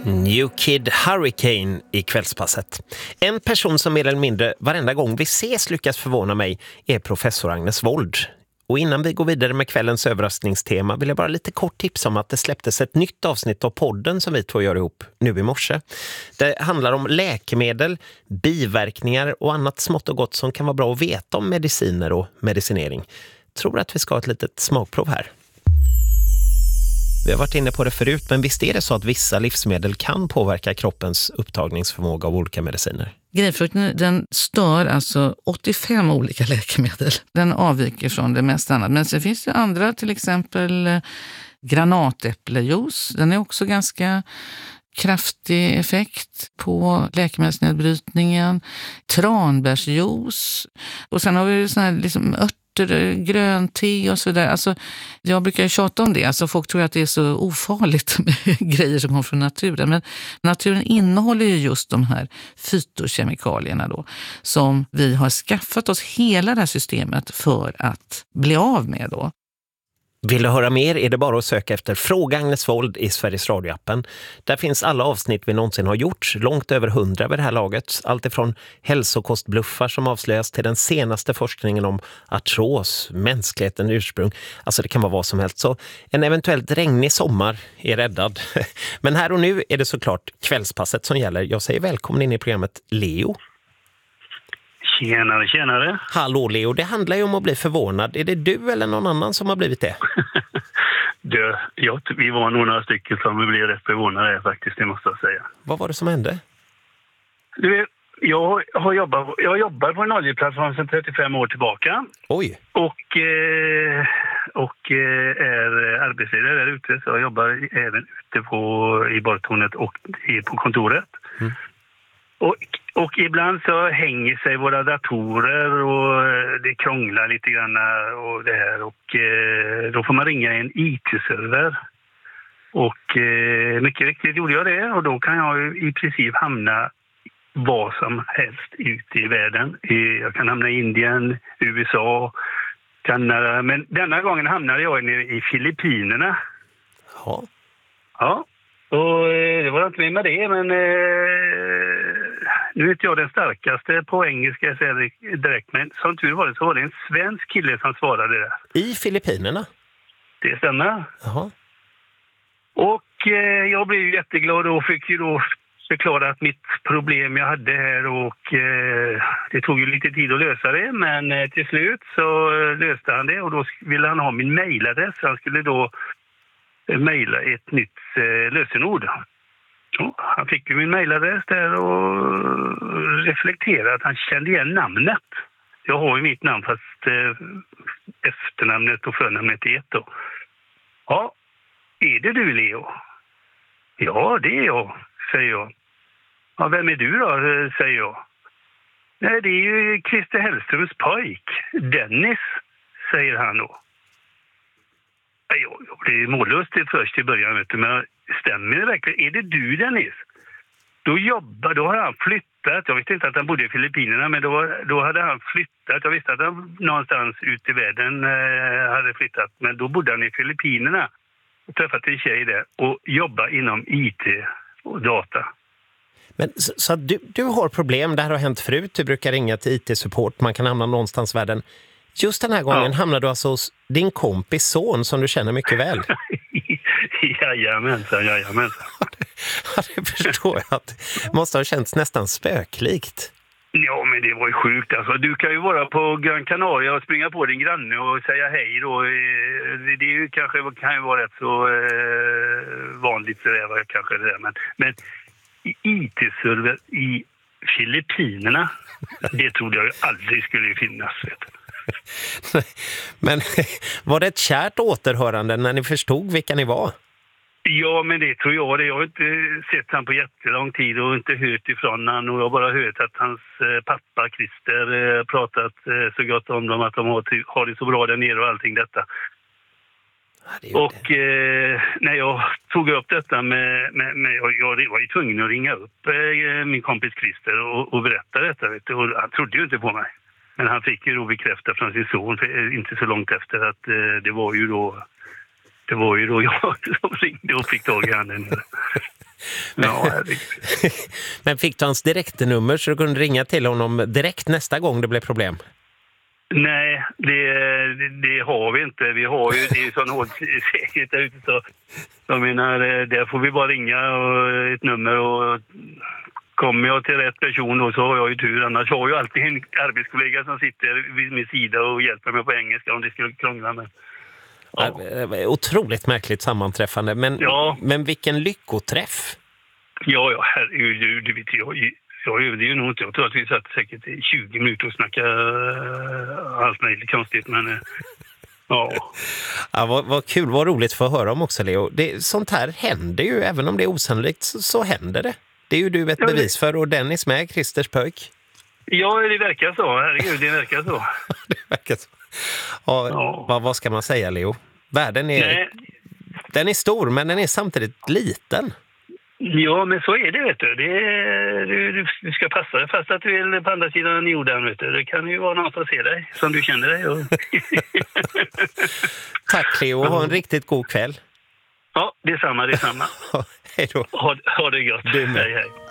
New Kid Hurricane i kvällspasset. En person som mer eller mindre varenda gång vi ses lyckas förvåna mig är professor Agnes Wold. Och innan vi går vidare med kvällens överraskningstema vill jag bara lite kort tipsa om att det släpptes ett nytt avsnitt av podden som vi två gör ihop nu i morse. Det handlar om läkemedel, biverkningar och annat smått och gott som kan vara bra att veta om mediciner och medicinering. Tror att vi ska ha ett litet smakprov här. Vi har varit inne på det förut, men visst är det så att vissa livsmedel kan påverka kroppens upptagningsförmåga av olika mediciner? Grapefrukten, den stör alltså 85 olika läkemedel. Den avviker från det mest annat. Men sen finns det andra, till exempel granatäpplejuice. Den är också ganska kraftig effekt på läkemedelsnedbrytningen. Tranbärsjuice. Och sen har vi såna här liksom grönt te och så där. Alltså, jag brukar ju tjata om det. Alltså, folk tror att det är så ofarligt med grejer som kommer från naturen. Men naturen innehåller ju just de här fytokemikalierna då, som vi har skaffat oss hela det här systemet för att bli av med då. Vill du höra mer är det bara att söka efter Fråga Agnes Wold i Sveriges Radio-appen. Där finns alla avsnitt vi någonsin har gjort, långt över 100 vid det här laget. Allt ifrån hälsokostbluffar som avslöjas till den senaste forskningen om artros, mänskligheten ursprung. Alltså det kan vara vad som helst. Så en eventuellt regnig sommar är räddad. Men här och nu är det såklart kvällspasset som gäller. Jag säger välkommen in i programmet Leo. Tjenare, tjenare. Hallå Leo, det handlar ju om att bli förvånad. Är det du eller någon annan som har blivit det? Vi var några stycken som blev rätt förvånade faktiskt, det måste jag säga. Vad var det som hände? Du vet, jag jobbar på en oljeplattform sedan 35 år tillbaka. Oj. Och är arbetsledare där ute, så jag jobbar även ute i bartornet och på kontoret. Mm. Och ibland så hänger sig våra datorer och det krånglar lite grann och det här. Och då får man ringa en IT-server. Och mycket riktigt gjorde jag det. Och då kan jag ju i princip hamna vad som helst ute i världen. Jag kan hamna i Indien, USA, Kanada. Men denna gången hamnade jag nere i Filippinerna. Ja. Ja. Och det var inte med det, men nu är inte jag den starkaste på engelska, jag säger direkt, men som tur var det så var det en svensk kille som svarade där. I Filippinerna? Det stämmer. Jaha. Och jag blev jätteglad och fick ju då förklara att mitt problem jag hade här, och det tog ju lite tid att lösa det, men till slut så löste han det, och då ville han ha min mejladress. Han skulle då mejla ett nytt lösenord. Så han fick ju min mejladress där och reflekterade att han kände igen namnet. Jag har ju mitt namn fast efternamnet och förnamnet är ett då. Ja, är det du Leo? Ja, det är jag, säger jag. Ja, vem är du då, säger jag. Nej, det är ju Christer Hellströms pojk, Dennis, säger han då. Jag blev mållustig först i början, men stämmer det verkligen? Är det du, Dennis? Då har han flyttat. Jag visste inte att han bodde i Filippinerna, men då hade han flyttat. Jag visste att han någonstans ute i världen hade flyttat, men då bodde han i Filippinerna. Och träffade en tjej där och jobbade inom IT och data. Men så du har problem, det här har hänt förut. Du brukar ringa till IT-support, man kan hamna någonstans i världen. Just den här gången hamnade du alltså hos din kompis son som du känner mycket väl. Jajamensan. Ja, det förstår jag att det måste ha känts nästan spöklikt. Ja, men det var ju sjukt. Alltså, du kan ju vara på Gran Canaria och springa på din granne och säga hej då. Det är ju kan ju vara rätt så vanligt så det var kanske det där. Men IT-server i Filippinerna, det trodde jag ju aldrig skulle finnas. Men var det ett kärt återhörande när ni förstod vilka ni var? Ja, men det tror jag. Jag har inte sett han på jättelång tid och inte hört ifrån han. Och jag har bara hört att hans pappa Christer pratat så gott om dem, att de har det så bra där nere och allting detta. Ja, och när jag tog upp detta med jag var ju tvungen att ringa upp min kompis Christer och berätta detta. Vet du, och han trodde ju inte på mig. Men han fick ju då bekräfta från sin son inte så långt efter att det var ju då jag som ringde och fick tag i handen. Ja, herregud. Men fick du hans direktnummer så du kunde ringa till honom direkt nästa gång det blev problem? Nej, det har vi inte. Vi har ju, det är sån hård säkerhet där ute, så jag menar, där får vi bara ringa och ett nummer, och kommer jag till rätt person då så har jag ju tur. Annars har jag alltid en arbetskollega som sitter vid min sida och hjälper mig på engelska om det skulle krångla med. Ja. Otroligt märkligt sammanträffande, men vilken lyckoträff! Ja, herregud, du vet jag överdriver nog inte. Jag tror att vi satt säkert i 20 minuter och snackade allt möjligt konstigt, men ja. Ja, vad kul, vad roligt för att höra om också, Leo. Sånt här händer ju, även om det är osannolikt så händer det. Det är ju du ett bevis för, och Dennis med, Christers pojk. Ja, det verkar så. Herregud, det verkar så. Det verkar så. Ja. Vad ska man säga, Leo? Världen den är stor, men den är samtidigt liten. Ja, men så är det, vet du. Du ska passa dig fast att du är på andra sidan jorden, vet du. Det kan ju vara någon som ser dig, som du känner dig. Tack, Leo. Ha en riktigt god kväll. Ja, detsamma. Hej då. Ha det gott. Du med. Hej.